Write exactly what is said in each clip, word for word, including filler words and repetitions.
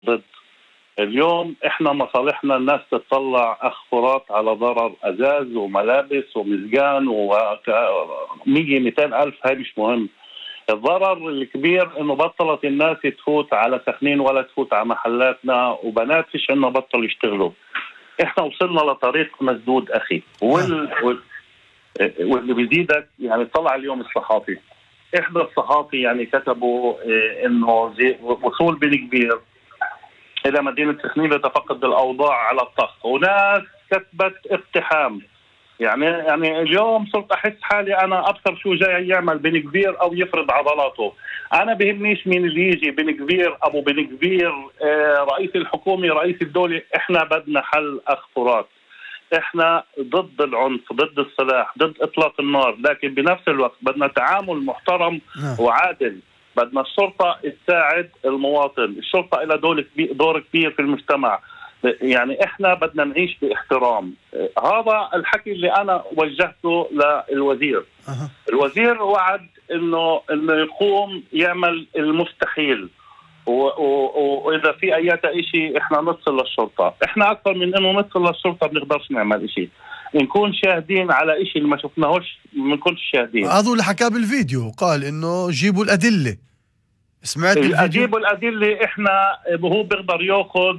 ضد. اليوم احنا مصالحنا الناس تطلع اخفرات على ضرر ازاز وملابس ومزجان ومية مئتين الف، هاي مش مهم. الضرر الكبير انه بطلت الناس تفوت على سخنين ولا تفوت على محلاتنا، وبنات فيش عنا بطل يشتغلوا. احنا وصلنا لطريق مسدود اخي. وال... وال... واللي بيزيدك يعني طلع اليوم الصحافي، احدى الصحافي يعني كتبوا انه وصول بن كبير الى مدينه سخنين لتفقد الاوضاع على الطخ، وناس كتبت اقتحام. يعني يعني اليوم صرت احس حالي انا ابصر شو جاي يعمل بن كبير او يفرض عضلاته. انا بهمنيش مين اللي يجي، بن كبير ابو بن كبير، آه رئيس الحكومه، رئيس الدوله، احنا بدنا حل اخفرات. احنا ضد العنف، ضد السلاح، ضد اطلاق النار، لكن بنفس الوقت بدنا تعامل محترم وعادل. بدنا الشرطه تساعد المواطن، الشرطه لها دور كبير دور كبير في المجتمع. يعني احنا بدنا نعيش باحترام. هذا الحكي اللي انا وجهته للوزير. أه. الوزير وعد انه انه يقوم يعمل المستحيل، واذا في اي شيء احنا نتصل للشرطه. احنا اكثر من انه نتصل للشرطه بنقدرش نعمل شيء، نكون شاهدين على شيء اللي ما شفناهوش ما نكونش شاهدين. هذا اللي حكاه بالفيديو، قال انه جيبوا الادله. سمعت الفيديو؟ جيبوا الادله. احنا هو بيقدر ياخذ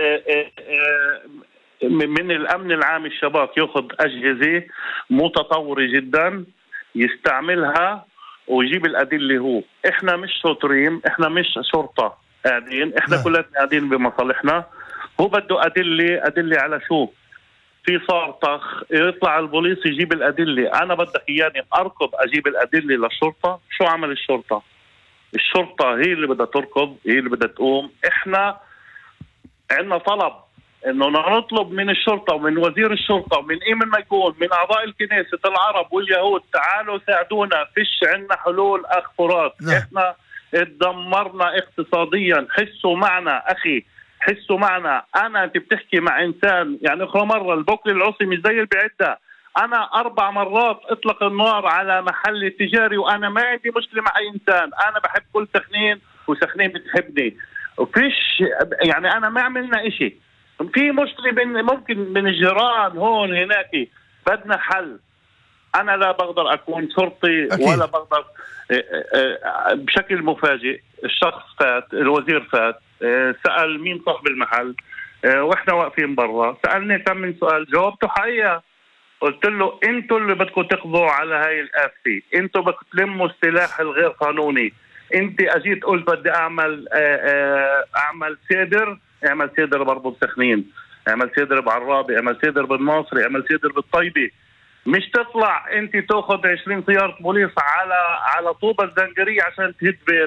من الامن العام الشباب، ياخذ اجهزه متطوره جدا يستعملها ويجيب الادله. هو احنا مش شاطرين، احنا مش شرطه قاعدين، احنا كلنا قاعدين بمصالحنا. هو بده ادله. ادله على شو؟ في صار طخ، يطلع البوليس يجيب الادله. انا بدك اياني اركض اجيب الادله للشرطه؟ شو عمل الشرطه؟ الشرطه هي اللي بدها تركض، هي اللي بدها تقوم. احنا عندنا طلب انه نطلب من الشرطه ومن وزير الشرطه ومن اي من ما يكون، من اعضاء الكنيسه العرب واليهود، تعالوا ساعدونا، فيش عندنا حلول اخفرات. نعم. احنا اتدمرنا اقتصاديا. حسوا معنا اخي، حسوا معنا. انا انت بتحكي مع انسان يعني اخر مره البكر العصي مش زي اللي بعدها. انا اربع مرات اطلق النار على محل تجاري وانا ما عندي مشكله مع اي انسان. انا بحب كل سخنين وسخنين بتحبني، وفيش يعني انا ما عملنا اشي. في مشكله بين ممكن من الجيران هون هناك، بدنا حل. انا لا بقدر اكون شرطي أكيد. ولا بقدر بشكل مفاجئ. الشخص فات، الوزير فات، سأل مين صاحب المحل واحنا واقفين برا، سألني كم من سؤال، جاوبته حقيقة. قلت له انتوا اللي بدكم تقضوا على هاي الآفة، انتوا بدكم تلموا السلاح الغير قانوني. انت اجيت قلت بدي اعمل اعمل سيدر، اعمل سيدر برضو بسخنين، اعمل سيدر بعرابي، اعمل سيدر بالناصري، اعمل سيدر بالطيبة. مش تطلع انت تاخذ عشرين سيارة بوليس على على طوبة الزنجرية عشان تهد بيت.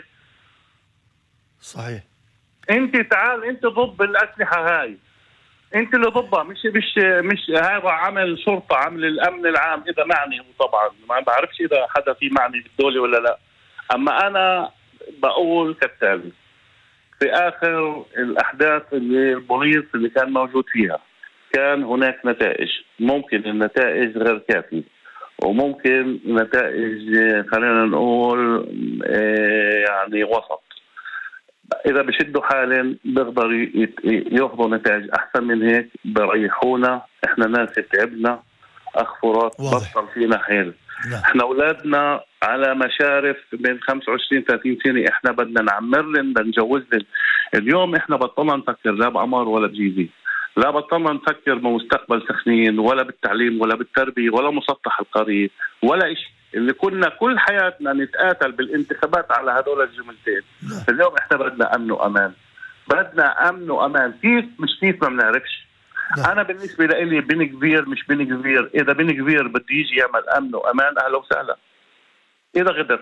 صحيح. انت تعال انت ضد الاسلحة هاي، انت اللي ضدها، مش مش مش هذا عمل شرطة، عمل الامن العام اذا معني. وطبعا ما بعرفش اذا حدا في معني بالدولة ولا لا. اما انا بقول كالتالي، في اخر الاحداث اللي البوليس اللي كان موجود فيها كان هناك نتائج، ممكن النتائج غير كافية، وممكن نتائج خلينا نقول يعني وسط. إذا بشدوا حالا بيقدروا ياخذوا نتائج أحسن من هيك، بريحونا. إحنا ناس تعبنا، أخفرات بطل فينا حيل. لا. إحنا أولادنا على مشارف بين خمسة وعشرين ثلاثين سنة، إحنا بدنا نعمر لهم، بدنا نجوز لهم. اليوم إحنا بطلنا نفكر لا بأمر ولا بجيزي، لا بطلنا نفكر بمستقبل سخنين ولا بالتعليم ولا بالتربية ولا مسطح القرية ولا إشي. اللي كنا كل حياتنا نتقاتل بالانتخابات على هدول الجملتين. اليوم احنا بدنا امن وامان، بدنا امن وامان. كيف؟ مش كيف ما بنعرفش. انا بالنسبه لي بن كبير مش بن كبير، اذا بن كبير بده يجي يعمل امن وامان اهلا وسهلا. اذا غدر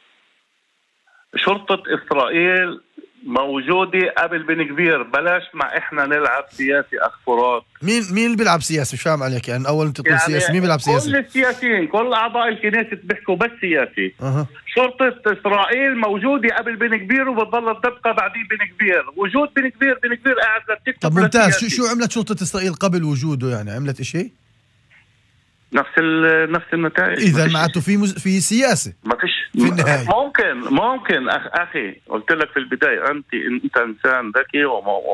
شرطه اسرائيل موجوده قبل بن كبير، بلاش مع احنا نلعب سياسي اخفرات. مين مين اللي بيلعب سياسي؟ مش فاهم عليك يعني. اول انت تقول يعني سياسي، مين بيلعب سياسي؟ كل السياسيين، كل اعضاء الكنيسة بيحكوا بس سياسي. أه. شرطة اسرائيل موجودة قبل بن كبير وبتضل تبقى بعدين بن كبير. وجود بن كبير بن كبير قاعد للتيك توك. طب ممتاز. شو شو عملت شرطة اسرائيل قبل وجوده؟ يعني عملت اشي؟ نفس نفس النتائج. اذا معناته في مز... في سياسه ما فيش في النهاية. ممكن ممكن أخ اخي قلت لك في البدايه انت انت انسان ذكي